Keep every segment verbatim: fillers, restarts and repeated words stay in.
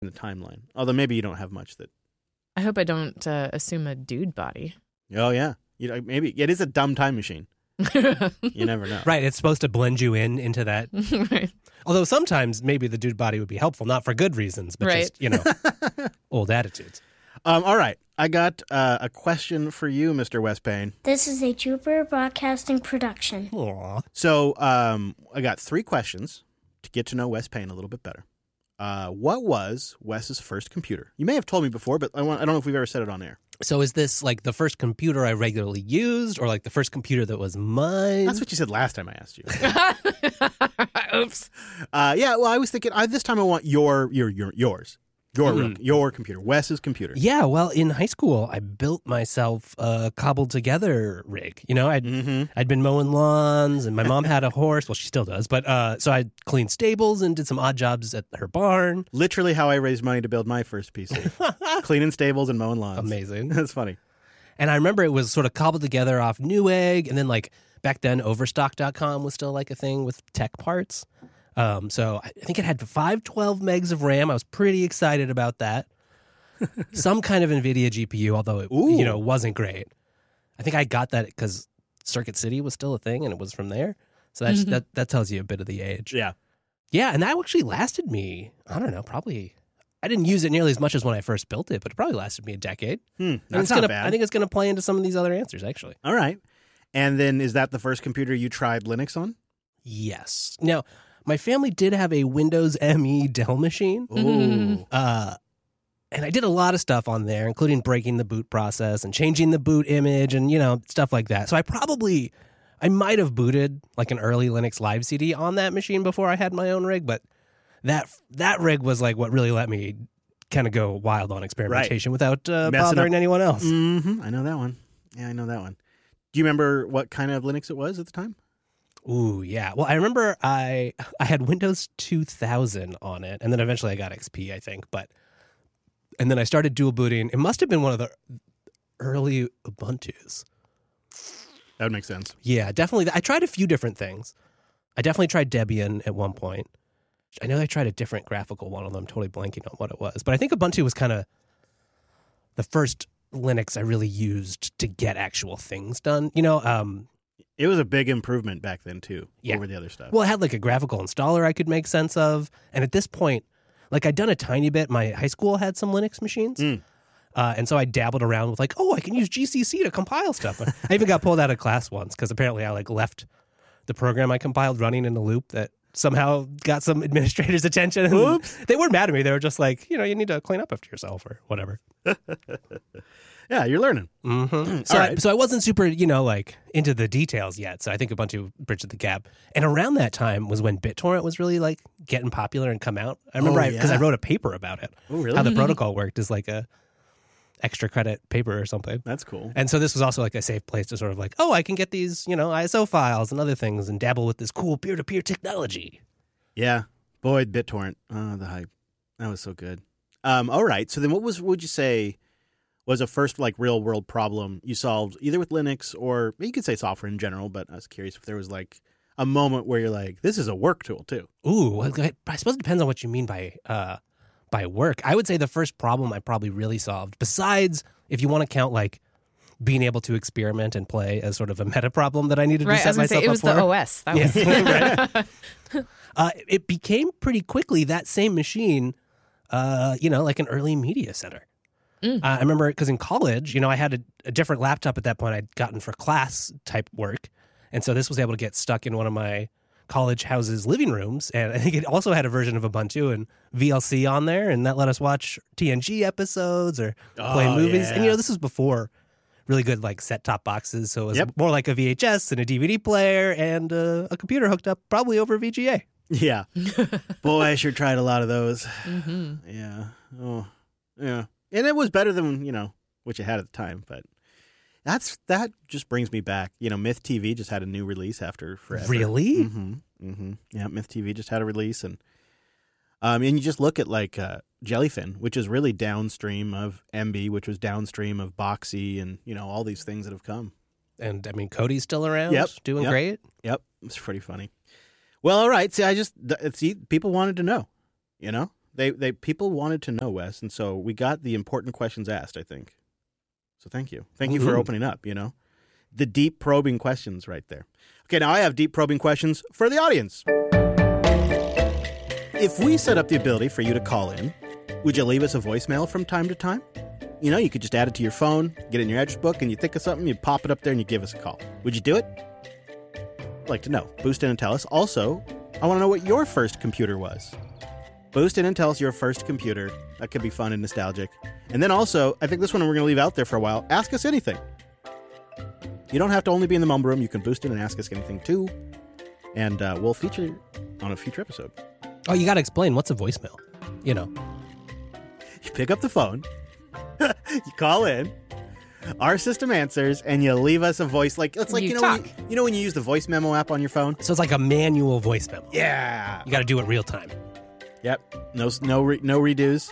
in the timeline. Although maybe you don't have much that. I hope I don't uh, assume a dude body. Oh yeah, you know, maybe it is a dumb time machine. You never know. Right, it's supposed to blend you in into that. Right. Although sometimes maybe the dude body would be helpful, not for good reasons, but Right. just, you know, old attitudes. Um, all right, I got uh, a question for you, Mister Wes Payne. This is a Jupiter Broadcasting production. Aw. So um, I got three questions to get to know Wes Payne a little bit better. Uh, what was Wes's first computer? You may have told me before, but I, want, I don't know if we've ever said it on air. So is this like the first computer I regularly used or like the first computer that was mine? That's what you said last time I asked you. Oops. Uh, yeah, well, I was thinking I, this time I want your your your yours, your Mm. your computer, Wes's computer. Yeah, well, in high school, I built myself a cobbled together rig. You know, I'd Mm-hmm. I'd been mowing lawns, and my mom had a horse. Well, she still does, but uh, so I cleaned stables and did some odd jobs at her barn. Literally, how I raised money to build my first P C: cleaning stables and mowing lawns. Amazing. That's funny. And I remember it was sort of cobbled together off Newegg, and then like back then, Overstock dot com was still like a thing with tech parts. Um, so I think it had five twelve megs of RAM. I was pretty excited about that. Some kind of NVIDIA G P U, although it Ooh. you know wasn't great. I think I got that because Circuit City was still a thing, and it was from there. So that's, that that tells you a bit of the age. Yeah. Yeah, and that actually lasted me. I don't know, probably. I didn't use it nearly as much as when I first built it, but it probably lasted me a decade. Hmm. And That's it's not gonna, bad. I think it's going to play into some of these other answers, actually. All right. And then is that the first computer you tried Linux on? Yes. Now, my family did have a Windows M E Dell machine. Ooh. Uh, and I did a lot of stuff on there, including breaking the boot process and changing the boot image and, you know, stuff like that. So I probably, I might have booted like an early Linux live C D on that machine before I had my own rig, but that that rig was like what really let me kind of go wild on experimentation without uh, Messing bothering up. anyone else. Mm-hmm. I know that one. Yeah, I know that one. Do you remember what kind of Linux it was at the time? Ooh, yeah. Well, I remember I I had Windows two thousand on it, and then eventually I got X P, I think. But and then I started dual booting. It must have been one of the early Ubuntu's. That would make sense. Yeah, definitely. I tried a few different things. I definitely tried Debian at one point. I know I tried a different graphical one, although I'm totally blanking on what it was. But I think Ubuntu was kind of the first Linux I really used to get actual things done. You know, um, It was a big improvement back then, too, Yeah. over the other stuff. well, it had like a graphical installer I could make sense of. And at this point, like I'd done a tiny bit. My high school had some Linux machines. Mm. Uh, and so I dabbled around with like, oh, I can use G C C to compile stuff. I even got pulled out of class once because apparently I like left the program I compiled running in a loop that somehow got some administrator's attention. And Oops. they weren't mad at me. They were just like, you know, you need to clean up after yourself or whatever. Yeah, you're learning. Mm-hmm. So, All I, right. so I wasn't super, you know, like into the details yet. So I think Ubuntu bridged the gap. And around that time was when BitTorrent was really like getting popular and come out. I remember Oh, I because I yeah. wrote a paper about it. Oh, really? How the protocol worked is like a extra credit paper or something. That's cool. And so this was also like a safe place to sort of like, oh, I can get these, you know, I S O files and other things and dabble with this cool peer-to-peer technology. Yeah. Boy, BitTorrent. Oh, the hype. That was so good. Um, all right. So then what was, what would you say was a first like real world problem you solved either with Linux or you could say software in general, but I was curious if there was like a moment where you're like, this is a work tool too. Ooh, well, I I suppose it depends on what you mean by uh, by work. I would say the first problem I probably really solved, besides if you want to count like being able to experiment and play as sort of a meta problem that I needed Right, to I set was going to myself say, it up was for. the O S. That Yeah. was Right. uh, it became pretty quickly that same machine, uh, you know, like an early media center. Mm. Uh, I remember because in college, you know, I had a, a different laptop at that point I'd gotten for class type work. And so this was able to get stuck in one of my college house's living rooms. And I think it also had a version of Ubuntu and V L C on there. And that let us watch T N G episodes or play Oh, movies. yeah. And, you know, this was before really good like set-top boxes. So it was Yep. more like a V H S and a D V D player and uh, a computer hooked up probably over V G A. Yeah. Boy, I sure tried a lot of those. Mm-hmm. Yeah. Oh, yeah. And it was better than, you know, what you had at the time. But that's that just brings me back. You know, Myth T V just had a new release after forever. Really? Mm-hmm. Mm-hmm. Yeah, Myth T V just had a release. And um, and you just look at like uh, Jellyfin, which is really downstream of M B, which was downstream of Boxy and, you know, all these things that have come. And I mean, Cody's still around, Yep. doing Yep. great. Yep. It's pretty funny. Well, all right. See, I just, th- see, people wanted to know, you know? They they people wanted to know, Wes, and so we got the important questions asked, I think. So thank you. Thank you for Mhm. opening up, you know. The deep probing questions right there. Okay, now I have deep probing questions for the audience. If we set up the ability for you to call in, would you leave us a voicemail from time to time? You know, you could just add it to your phone, get it in your address book, and you think of something, you pop it up there, and you give us a call. Would you do it? I'd like to know. Boost in and tell us. Also, I want to know what your first computer was. Boost in and tell us your first computer. That could be fun and nostalgic. And then also, I think this one we're going to leave out there for a while. Ask us anything. You don't have to only be in the mumble room. You can boost in and ask us anything, too. And uh, we'll feature on a future episode. Oh, you got to explain what's a voicemail. You know. You pick up the phone. You call in. Our system answers, and you leave us a voice. Like it's like You you, know when talk. you, you know when you use the voice memo app on your phone. So it's like a manual voice memo. Yeah. You got to do it real time. Yep. No no re, no redos.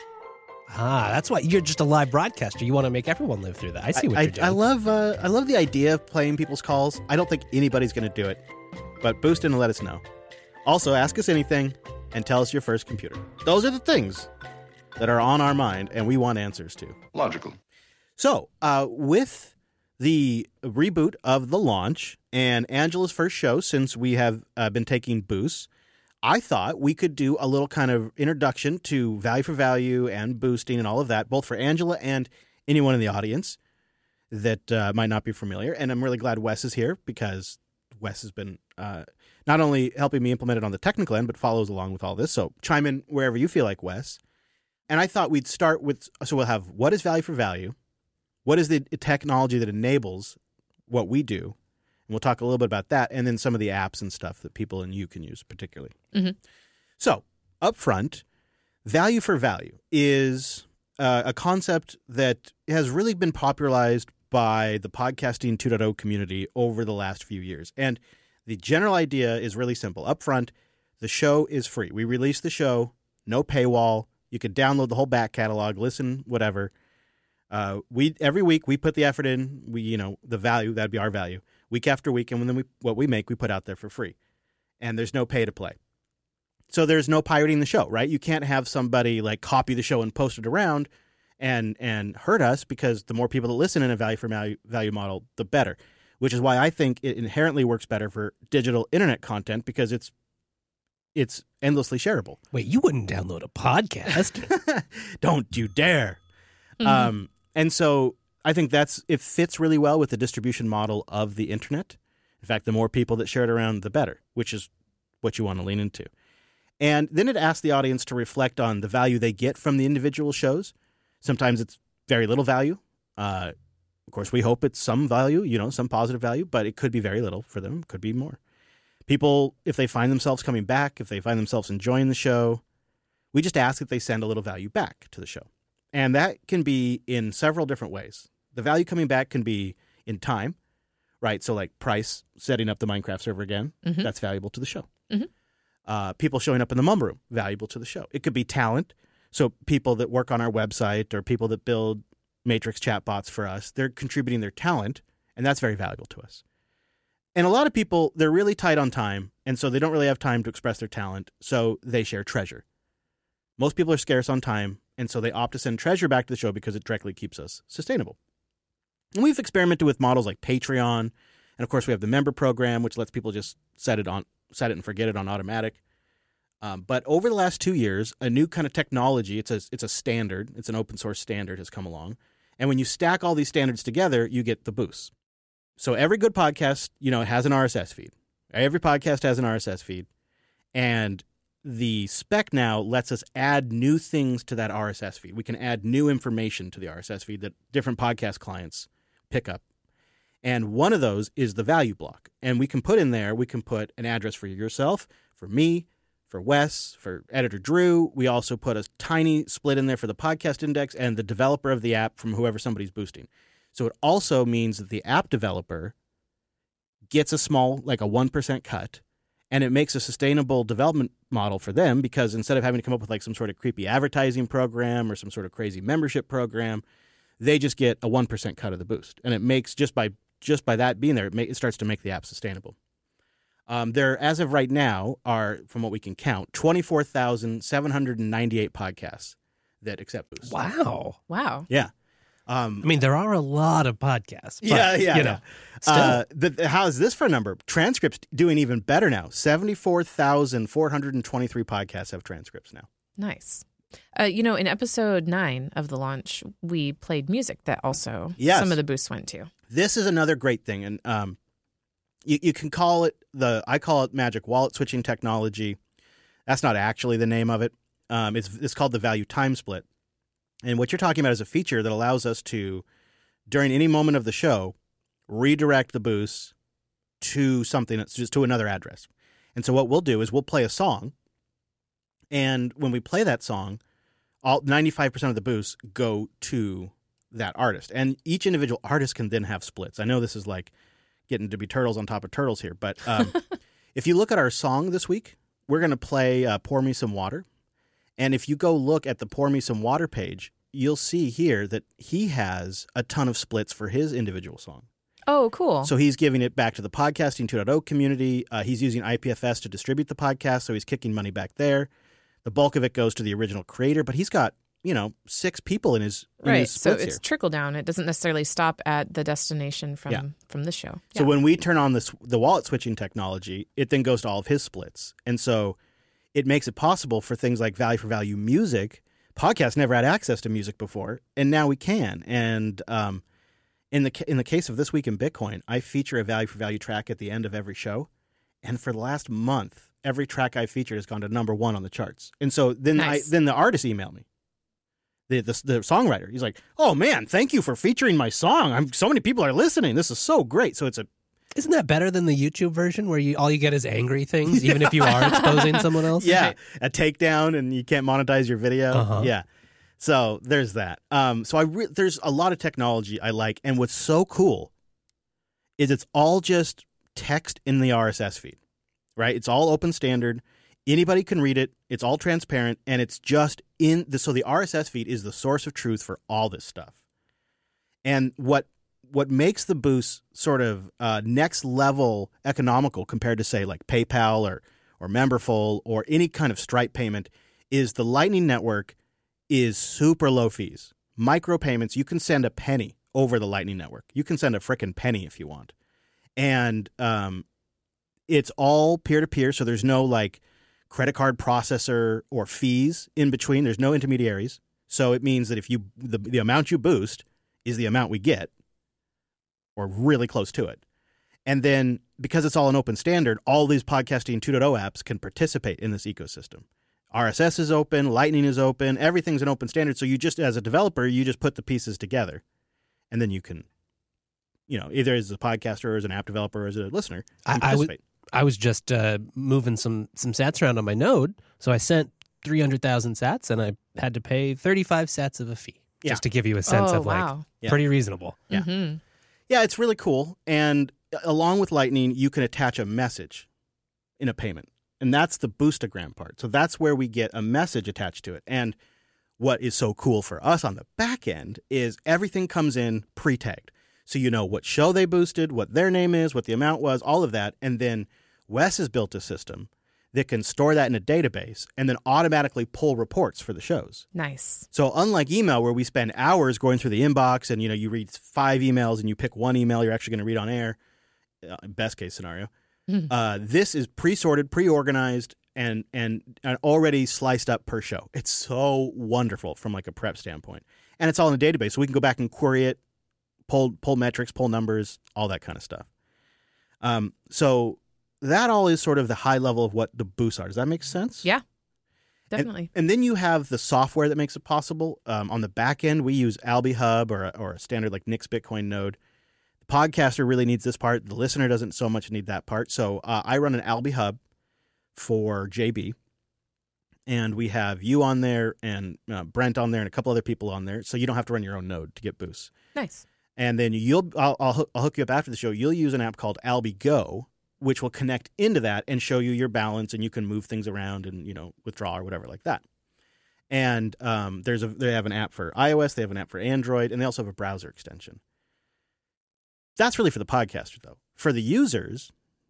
Ah, that's why you're just a live broadcaster. You want to make everyone live through that. I see what I, you're doing. I love uh, I love the idea of playing people's calls. I don't think anybody's going to do it, but boost in and let us know. Also, ask us anything and tell us your first computer. Those are the things that are on our mind, and we want answers to. Logical. So, uh, with the reboot of the launch and Angela's first show since we have uh, been taking boosts, I thought we could do a little kind of introduction to value for value and boosting and all of that, both for Angela and anyone in the audience that uh, might not be familiar. And I'm really glad Wes is here because Wes has been uh, not only helping me implement it on the technical end, but follows along with all this. So chime in wherever you feel like, Wes. And I thought we'd start with, so we'll have what is value for value? What is the technology that enables what we do? And we'll talk a little bit about that, and then some of the apps and stuff that people and you can use particularly. Mm-hmm. So up front, value for value is uh, a concept that has really been popularized by the podcasting two point oh community over the last few years. And the general idea is really simple. Up front, the show is free. We release the show, no paywall. You could download the whole back catalog, listen, whatever. Uh, we every week we put the effort in. We you know the value that'd be our value week after week, and then we what we make we put out there for free, and there's no pay to play. So there's no pirating the show, right? You can't have somebody like copy the show and post it around, and and hurt us because the more people that listen in a value for value value model, the better. Which is why I think it inherently works better for digital internet content because it's it's endlessly shareable. Wait, you wouldn't download a podcast? Don't you dare. Mm-hmm. Um, and so I think that's it fits really well with the distribution model of the internet. In fact, the more people that share it around, the better, which is what you want to lean into. And then it asks the audience to reflect on the value they get from the individual shows. Sometimes it's very little value. Uh, of course, we hope it's some value, you know, some positive value, but it could be very little for them. It could be more. People, if they find themselves coming back, if they find themselves enjoying the show, we just ask that they send a little value back to the show. And that can be in several different ways. The value coming back can be in time, right? So like Price setting up the Minecraft server again, Mhm. that's valuable to the show. Mhm. Uh, people showing up in the mum room, valuable to the show. It could be talent. So people that work on our website or people that build Matrix chatbots for us, they're contributing their talent, and that's very valuable to us. And a lot of people, they're really tight on time, and so they don't really have time to express their talent, so they share treasure. Most people are scarce on time, and so they opt to send treasure back to the show because it directly keeps us sustainable. And we've experimented with models like Patreon, and of course we have the member program, which lets people just set it on, set it and forget it on automatic. Um, but over the last two years, a new kind of technology, it's a, it's a standard, it's an open source standard, has come along. And when you stack all these standards together, you get the boosts. So every good podcast, you know, has an R S S feed. Every podcast has an R S S feed. And the spec now lets us add new things to that R S S feed. We can add new information to the R S S feed that different podcast clients pick up. And one of those is the value block. And we can put in there, we can put an address for yourself, for me, for Wes, for editor Drew. We also put a tiny split in there for the podcast index and the developer of the app from whoever somebody's boosting. So it also means that the app developer gets a small, like a one percent cut, and it makes a sustainable development model for them because instead of having to come up with like some sort of creepy advertising program or some sort of crazy membership program, they just get a one percent cut of the boost. And it makes, just by just by that being there, it, make, it starts to make the app sustainable. Um, there, as of right now, are, from what we can count, twenty-four thousand seven hundred ninety-eight podcasts that accept Boost. Wow. Wow. Yeah. Um, I mean, there are a lot of podcasts. But, yeah, yeah. You know, yeah. still. Uh, the, how is this for a number? Transcripts doing even better now. seventy-four thousand four hundred twenty-three podcasts have transcripts now. Nice. Uh, you know, in episode nine of the launch, we played music that also Yes. some of the boosts went to. This is another great thing, and um, you, you can call it the. I call it magic wallet switching technology. That's not actually the name of it. Um, it's it's called the value time split, and what you're talking about is a feature that allows us to, during any moment of the show, redirect the boosts to something that's just to another address. And so what we'll do is we'll play a song, and when we play that song, all ninety-five percent of the boosts go to that artist. And each individual artist can then have splits. I know this is like getting to be turtles on top of turtles here, but um, if you look at our song this week, we're going to play uh, Pour Me Some Water. And if you go look at the Pour Me Some Water page, you'll see here that he has a ton of splits for his individual song. Oh, cool. So he's giving it back to the Podcasting two point oh community. Uh, he's using I P F S to distribute the podcast, so he's kicking money back there. The bulk of it goes to the original creator, but he's got, you know, six people in his, in right. his So splits it's here. trickle down. It doesn't necessarily stop at the destination from, Yeah. from the show. So Yeah. when we turn on this, the wallet switching technology, it then goes to all of his splits. And so it makes it possible for things like value for value music. Podcasts never had access to music before, and now we can. And um, in the in the case of This Week in Bitcoin, I feature a value for value track at the end of every show. And for the last month, every track I featured has gone to number one on the charts. And so then Nice. I then the artist emailed me. The, the the songwriter. He's like, "Oh man, thank you for featuring my song. I'm so many people are listening. This is so great." So it's a Isn't that better than the YouTube version where you all you get is angry things, even if you are exposing someone else? yeah, a takedown and you can't monetize your video. Uh-huh. Yeah. So there's that. Um, so I re- there's a lot of technology I like, and what's so cool is it's all just text in the R S S feed, right? It's all open standard. Anybody can read it. It's all transparent, and it's just in the so the R S S feed is the source of truth for all this stuff. And what what makes the boost sort of uh, next level economical compared to say like PayPal or or Memberful or any kind of Stripe payment is the Lightning Network is super low fees. Micropayments, you can send a penny over the Lightning Network. You can send a frickin' penny if you want. And um, it's all peer-to-peer, so there's no like credit card processor or fees in between. There's no intermediaries. So it means that if you the, the amount you boost is the amount we get, or really close to it. And then because it's all an open standard, all these Podcasting two point oh apps can participate in this ecosystem. R S S is open, Lightning is open, everything's an open standard. So you just, as a developer, you just put the pieces together, and then you can, you know, either as a podcaster or as an app developer or as a listener, I, can I, was, participate. I was just uh, moving some, some sats around on my node, so I sent three hundred thousand sats, and I had to pay thirty-five sats of a fee, Yeah. just to give you a sense oh, of like, wow. Yeah. pretty reasonable. Yeah. Mm-hmm. Yeah, it's really cool. And along with Lightning, you can attach a message in a payment. And that's the Boostagram part. So that's where we get a message attached to it. And what is so cool for us on the back end is everything comes in pre-tagged. So you know what show they boosted, what their name is, what the amount was, all of that. And then Wes has built a system that can store that in a database and then automatically pull reports for the shows. Nice. So unlike email where we spend hours going through the inbox and, you know, you read five emails and you pick one email you're actually going to read on air, uh, best case scenario, uh, this is pre-sorted, pre-organized, and, and and already sliced up per show. It's so wonderful from like a prep standpoint. And it's all in a database, so we can go back and query it, pull pull metrics, pull numbers, all that kind of stuff. Um, so that all is sort of the high level of what the boosts are. Does that make sense? Yeah, And- definitely. And, then you have the software that makes it possible. Um, on the back end, we use Alby Hub or a, or a standard like Nix Bitcoin node. The podcaster really needs this part. The listener doesn't so much need that part. So uh, I run an Alby Hub for J B, and we have you on there and uh, Brent on there and a couple other people on there. So you don't have to run your own node to get boosts. Nice. And then you'll I'll, I'll, hook, I'll hook you up after the show. You'll use an app called Alby Go, which will connect into that and show you your balance, and you can move things around and, you know, withdraw or whatever like that. And um, there's a they have an app for iOS, they have an app for Android, and they also have a browser extension. That's really for the podcaster, though. For the users,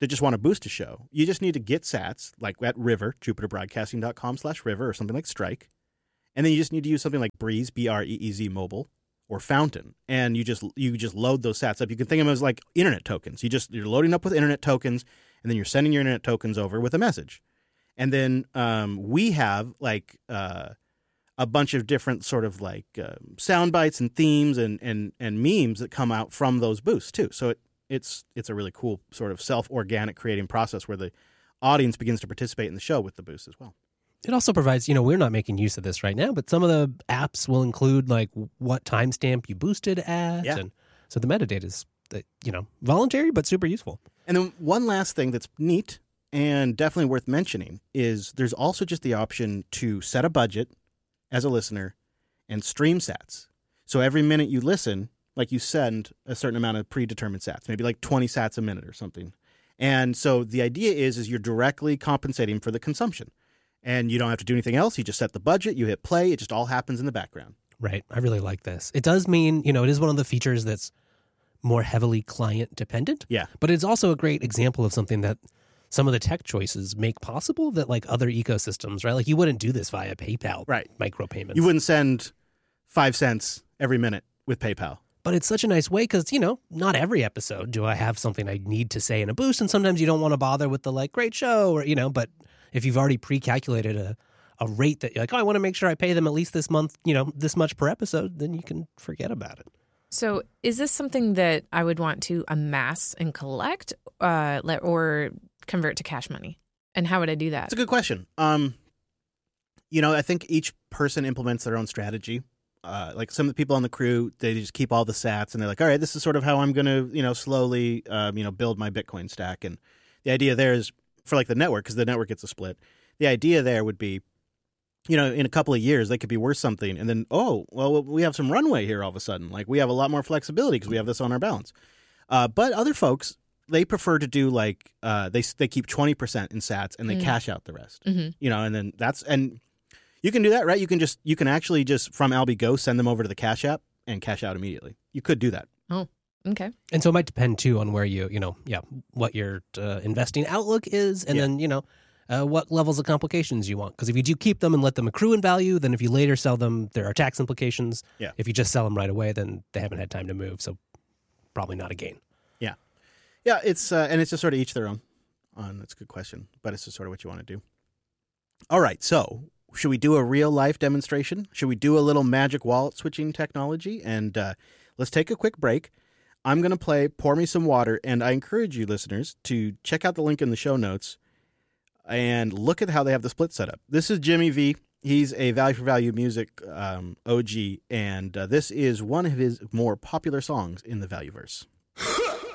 that just want to boost a show, you just need to get sats like at River, jupiterbroadcasting.com slash River or something like Strike. And then you just need to use something like Breeze, B R E E Z mobile or Fountain. And you just you just load those sats up. You can think of them as like internet tokens. You just, you're loading up with internet tokens and then you're sending your internet tokens over with a message. And then um, we have like uh, a bunch of different sort of like uh, sound bites and themes and, and, and memes that come out from those boosts too. So it, it's it's a really cool sort of self-organic creating process where the audience begins to participate in the show with the boost as well. It also provides, you know, we're not making use of this right now, but some of the apps will include like what timestamp you boosted at. Yeah. And so the metadata is, you know, voluntary, but super useful. And then one last thing that's neat and definitely worth mentioning is there's also just the option to set a budget as a listener and stream sats. So every minute you listen, like you send a certain amount of predetermined sats, maybe like twenty sats a minute or something. And so the idea is, is you're directly compensating for the consumption. And you don't have to do anything else. You just set the budget, you hit play, it just all happens in the background. Right. I really like this. It does mean, you know, it is one of the features that's more heavily client dependent. Yeah. But it's also a great example of something that some of the tech choices make possible that like other ecosystems, right? Like you wouldn't do this via PayPal right. micropayments. You wouldn't send five cents every minute with PayPal. But it's such a nice way because, you know, not every episode do I have something I need to say in a boost. And sometimes you don't want to bother with the like, great show or, you know, but if you've already pre-calculated a, a rate that you're like, oh, I want to make sure I pay them at least this month, you know, this much per episode, then you can forget about it. So is this something that I would want to amass and collect uh, or convert to cash money? And how would I do that? It's a good question. Um, you know, I think each person implements their own strategy. Uh, like some of the people on the crew, they just keep all the sats and they're like, all right, this is sort of how I'm going to, you know, slowly, um, you know, build my Bitcoin stack. And the idea there is for like the network, because the network gets a split. The idea there would be, you know, in a couple of years, they could be worth something. And then, oh, well, we have some runway here all of a sudden. Like we have a lot more flexibility because we have this on our balance. Uh, but other folks, they prefer to do like, uh, they they keep twenty percent in sats and they mm. cash out the rest. Mm-hmm. You know, and then that's, and you can do that, right? You can just, you can actually just from Alby Go send them over to the Cash App and cash out immediately. You could do that. Oh, okay. And so it might depend too on where you, you know, yeah, what your uh, investing outlook is, and yeah. then, you know, uh, what levels of complications you want. Because if you do keep them and let them accrue in value, then if you later sell them, there are tax implications. Yeah. If you just sell them right away, then they haven't had time to move. So probably not a gain. Yeah. Yeah. It's, uh, and it's just sort of each their own. On that's a good question, but it's just sort of what you want to do. All right. So should we do a real life demonstration? Should we do a little magic wallet switching technology? And uh, let's take a quick break. I'm going to play Pour Me Some Water, and I encourage you listeners to check out the link in the show notes and look at how they have the split set up. This is Jimmy V. He's a Value for Value music um, O G, and uh, this is one of his more popular songs in the Valueverse.